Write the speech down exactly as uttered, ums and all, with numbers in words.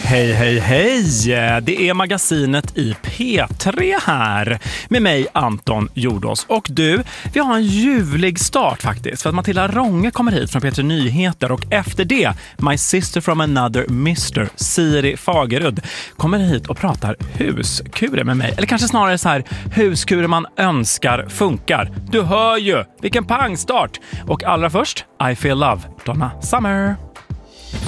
Hej, hej, hej! Det är magasinet i P tre här med mig, Anton Jordås. Och du, vi har en ljuvlig start faktiskt. För att Matilda Ronge kommer hit från P tre Nyheter. Och efter det, My Sister from Another Mister, Siri Fagerud, kommer hit och pratar huskurer med mig. Eller kanske snarare så här, huskurer man önskar funkar. Du hör ju, vilken pangstart! Och allra först, I Feel Love, Donna Summer.